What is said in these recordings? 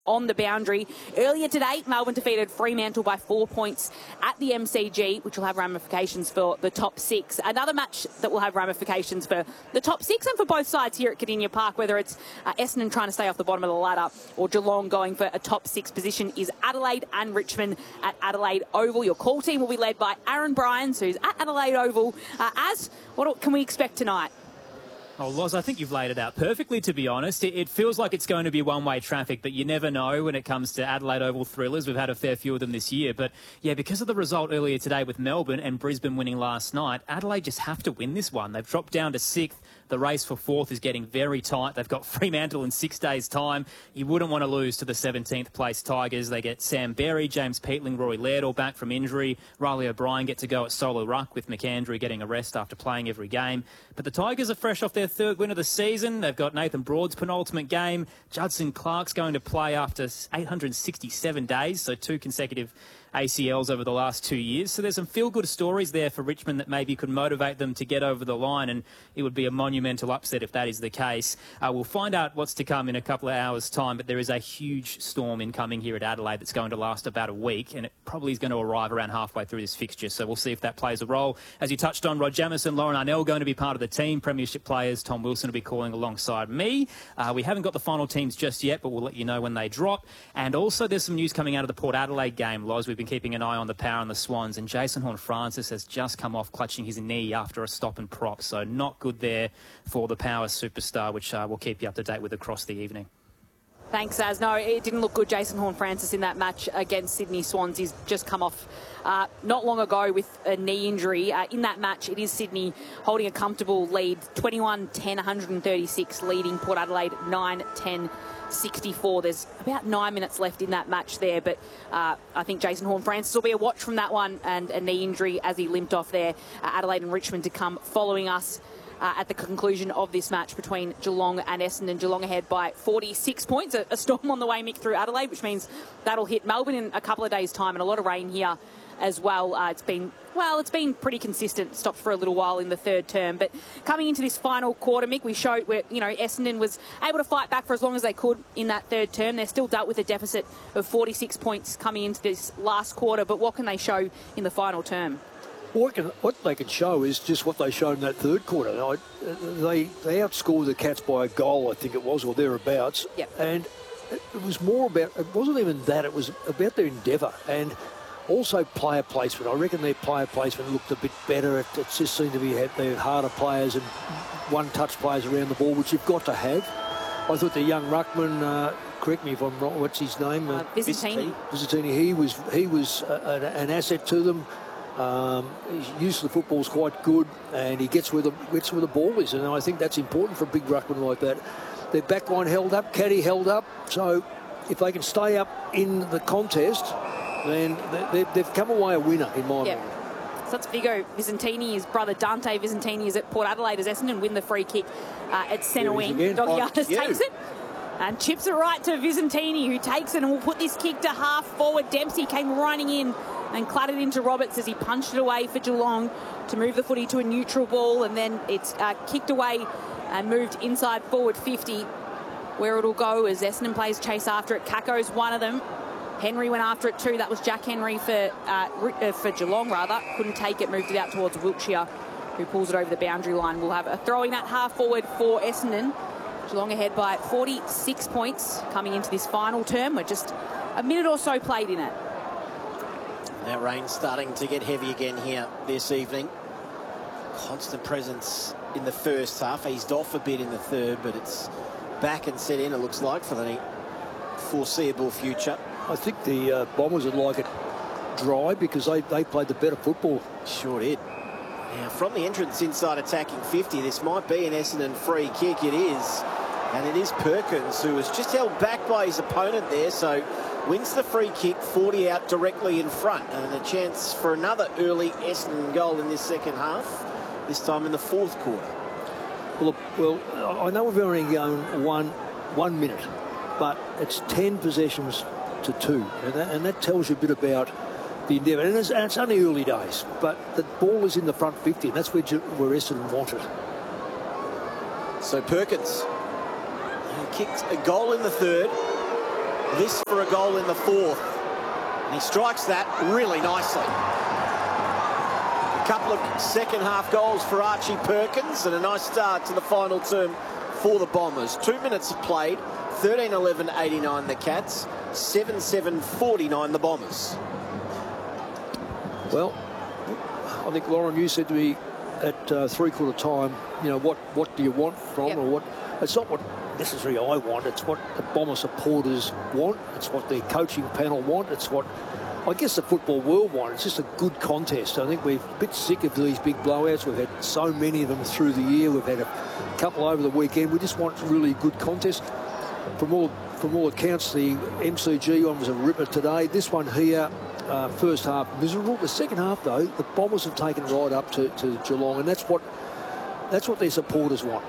on the boundary. Earlier today, Melbourne defeated Fremantle by 4 points at the MCG, which will have ramifications for the top six. Another match that will have ramifications for the top six and for both sides here at Kardinia Park, whether it's Essendon trying to stay off the bottom of the ladder or Geelong going for a top six position, is Adelaide and Richmond at Adelaide Oval. Your call team will be led by Aaron Bryans, who's at Adelaide Oval. What can we expect tonight? Oh, Loz, I think you've laid it out perfectly, to be honest. It feels like it's going to be one-way traffic, but you never know when it comes to Adelaide Oval thrillers. We've had a fair few of them this year. But, yeah, because of the result earlier today with Melbourne and Brisbane winning last night, Adelaide just have to win this one. They've dropped down to 6th. The race for 4th is getting very tight. They've got Fremantle in 6 days' time. You wouldn't want to lose to the 17th place Tigers. They get Sam Berry, James Peatling, Rory Laird all back from injury. Riley O'Brien get to go at solo ruck with McAndrew getting a rest after playing every game. But the Tigers are fresh off their 3rd win of the season. They've got Nathan Broad's penultimate game. Judson Clark's going to play after 867 days, so 2 consecutive ACLs over the last 2 years. So there's some feel-good stories there for Richmond that maybe could motivate them to get over the line, and it would be a monumental upset if that is the case. We'll find out what's to come in a couple of hours' time, but there is a huge storm incoming here at Adelaide that's going to last about a week, and it probably is going to arrive around halfway through this fixture, so we'll see if that plays a role. As you touched on, Rod Jamieson, Lauren Arnell going to be part of the team. Premiership players, Tom Wilson will be calling alongside me. We haven't got the final teams just yet, but we'll let you know when they drop. And also there's some news coming out of the Port Adelaide game, Loz. We've been keeping an eye on the Power and the Swans, and Jason Horne-Francis has just come off clutching his knee after a stop and prop, so not good there for the Power superstar, which we'll keep you up to date with across the evening. Thanks, Az. No, it didn't look good, Jason Horne-Francis, in that match against Sydney Swans. He's just come off not long ago with a knee injury. In that match, it is Sydney holding a comfortable lead, 21-10, 136, leading Port Adelaide 9-10. 64. There's about 9 minutes left in that match there, but I think Jason Horne-Francis will be a watch from that one, and a knee injury as he limped off there. Adelaide and Richmond to come following us at the conclusion of this match between Geelong and Essendon. Geelong ahead by 46 points. A storm on the way, Mick, through Adelaide, which means that'll hit Melbourne in a couple of days' time, and a lot of rain here as well. It's been pretty consistent. Stopped for a little while in the 3rd term, but coming into this final quarter, Mick, we showed where Essendon was able to fight back for as long as they could in that 3rd term. They're still dealt with a deficit of 46 points coming into this last quarter, but what can they show in the final term? What they can show is just what they showed in that 3rd quarter. They outscored the Cats by a goal, I think it was, or thereabouts. Yep. And it was more about, it wasn't even that, it was about their endeavour. And also player placement. I reckon their player placement looked a bit better. It just seemed to be they had harder players and one-touch players around the ball, which you've got to have. I thought the young ruckman, correct me if I'm wrong, what's his name? Visentini. Visentini. He was an asset to them. His use of the football is quite good, and he gets where the ball is, and I think that's important for a big ruckman like that. Their backline held up, Caddy held up, so if they can stay up in the contest, then they've come away a winner in my mind. So that's Vigo Visentini. His brother Dante Visentini is at Port Adelaide as Essendon win the free kick at centre wing. Doggiatis takes it and chips it right to Visentini, who takes it and will put this kick to half forward. Dempsey came running in and clattered into Roberts as he punched it away for Geelong to move the footy to a neutral ball, and then it's kicked away and moved inside forward 50, where it'll go as Essendon players chase after it. Kako's one of them. Henry went after it too. That was Jack Henry for Geelong, rather. Couldn't take it, moved it out towards Wiltshire, who pulls it over the boundary line. We'll have a throwing that half forward for Essendon. Geelong ahead by 46 points coming into this final term. We're just a minute or so played in it. That rain's starting to get heavy again here this evening. Constant presence in the first half. Eased off a bit in the 3rd, but it's back and set in, it looks like, for the foreseeable future. I think the Bombers would like it dry because they played the better football. Sure did. Now, from the entrance inside attacking 50, this might be an Essendon free kick. It is. And it is Perkins, who was just held back by his opponent there, so wins the free kick, 40 out directly in front, and a chance for another early Essendon goal in this second half, this time in the 4th quarter. Well, I know we've only gone one minute, but it's 10 possessions to 2, and that tells you a bit about the endeavour. And it's only early days, but the ball is in the front 50, and that's where Essendon want it. So Perkins kicked a goal in the 3rd. this for a goal in the fourth. And he strikes that really nicely. A couple of second-half goals for Archie Perkins and a nice start to the final term for the Bombers. 2 minutes played, 13-11-89 the Cats, 7-7-49 the Bombers. Well, I think, Lauren, you said to me at three-quarter time, you know, what do you want from or what? It's not what necessarily I want. It's what the Bomber supporters want. It's what the coaching panel want. It's what I guess the football world want. It's just a good contest. I think we're a bit sick of these big blowouts. We've had so many of them through the year. We've had a couple over the weekend. We just want really good contest. From all accounts, the MCG one was a ripper today. This one here, first half miserable. The second half, though, the Bombers have taken right up to Geelong, and that's what their supporters want.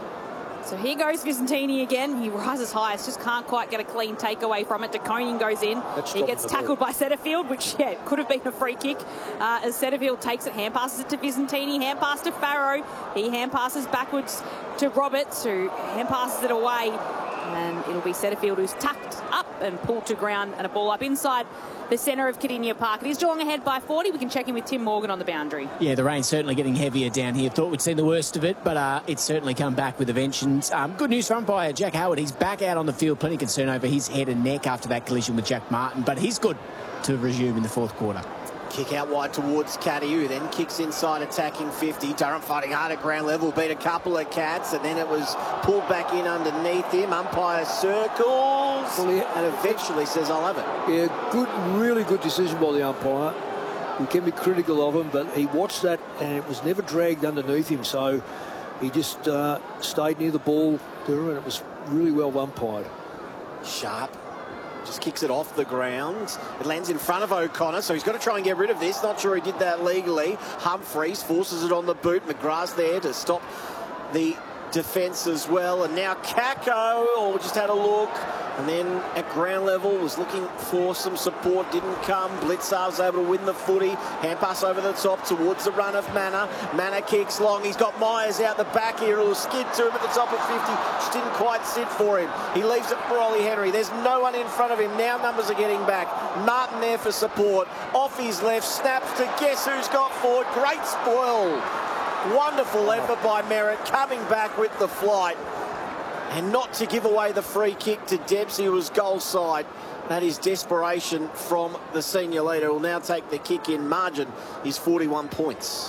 So here goes Vicentini again. He rises high. Just can't quite get a clean takeaway from it. De Koning goes in. He gets tackled by Setterfield, which, could have been a free kick. As Setterfield takes it, hand passes it to Vicentini, hand pass to Farrow. He hand passes backwards to Roberts, who hand passes it away. And it'll be Setterfield who's tapped up and pulled to ground, and a ball up inside the centre of Kardinia Park. It is Geelong ahead by 40. We can check in with Tim Morgan on the boundary. Yeah, the rain's certainly getting heavier down here. Thought we'd seen the worst of it, but it's certainly come back with a vengeance. Good news for umpire Jack Howard. He's back out on the field. Plenty of concern over his head and neck after that collision with Jack Martin, but he's good to resume in the fourth quarter. Kick out wide towards Caddy, who then kicks inside attacking 50. Durham fighting hard at ground level, beat a couple of Cats, and then it was pulled back in underneath him. Umpire circles and eventually says, I'll have it. Yeah, good, really good decision by the umpire. We can be critical of him, but he watched that and it was never dragged underneath him, so he just stayed near the ball, and it was really well umpired. Sharp just kicks it off the ground. It lands in front of O'Connor, so he's got to try and get rid of this. Not sure he did that legally. Humphreys forces it on the boot. McGrath's there to stop the defence as well. And now Kako, just had a look. And then at ground level was looking for some support. Didn't come. Blitzar was able to win the footy. Hand pass over the top towards the run of Manor. Manor kicks long. He's got Myers out the back here. It'll skid to him at the top of 50. Just didn't quite sit for him. He leaves it for Ollie Henry. There's no one in front of him. Now numbers are getting back. Martin there for support. Off his left. Snaps to guess who's got forward. Great spoil. Wonderful effort by Merritt. Coming back with the flight. And not to give away the free kick to Dempsey, who was goal side. That is desperation from the senior leader. Will now take the kick in. Margin is 41 points.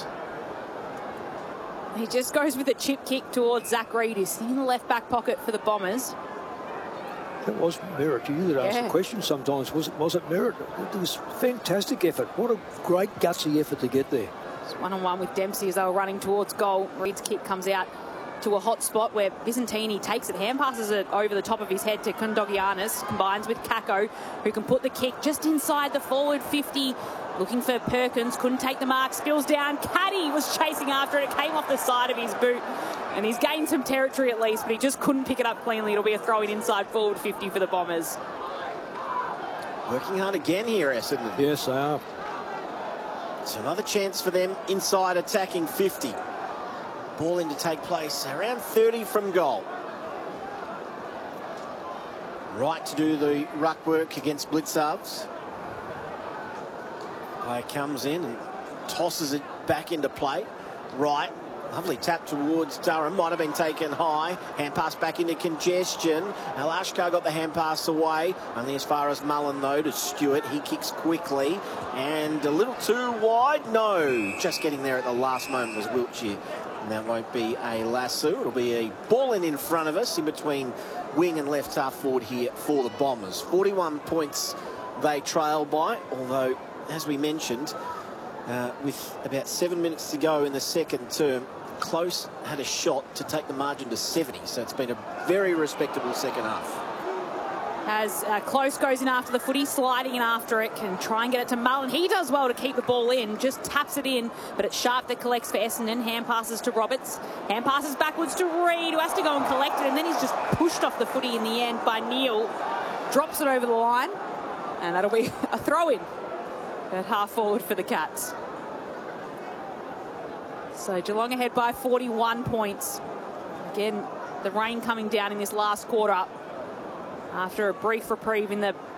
He just goes with a chip kick towards Zach Reid, who's in the left back pocket for the Bombers. It was Merritt. You that asked the question sometimes. Was it Merritt? It was fantastic effort. What a great gutsy effort to get there. It's 1-on-1 with Dempsey as they were running towards goal. Reid's kick comes out to a hot spot where Vicentini takes it, hand passes it over the top of his head to Kondogiannis, combines with Kako, who can put the kick just inside the forward 50, looking for Perkins, couldn't take the mark, spills down. Caddy was chasing after it, it came off the side of his boot, and he's gained some territory at least, but he just couldn't pick it up cleanly. It'll be a throw-in inside forward 50 for the Bombers. Working hard again here, Essendon. Yes, they are. So another chance for them inside attacking 50. Ball in to take place around 30 from goal. Right to do the ruck work against Blitzarves. Player comes in and tosses it back into play. Right. Lovely tap towards Durham. Might have been taken high. Hand pass back into congestion. Alashkar got the hand pass away. Only as far as Mullen, though, to Stewart. He kicks quickly. And a little too wide. No. Just getting there at the last moment was Wiltshire. And that won't be a lasso. It'll be a ball in front of us in between wing and left half forward here for the Bombers. 41 points they trail by, although, as we mentioned, with about 7 minutes to go in the second term, Close had a shot to take the margin to 70. So it's been a very respectable second half. As Close goes in after the footy, sliding in after it, can try and get it to Mullen. He does well to keep the ball in, just taps it in, but it's Sharp that collects for Essendon. Hand passes to Roberts. Hand passes backwards to Reid, who has to go and collect it, and then he's just pushed off the footy in the end by Neal. Drops it over the line, and that'll be a throw-in at half forward for the Cats. So Geelong ahead by 41 points. Again, the rain coming down in this last quarter. after a brief reprieve in the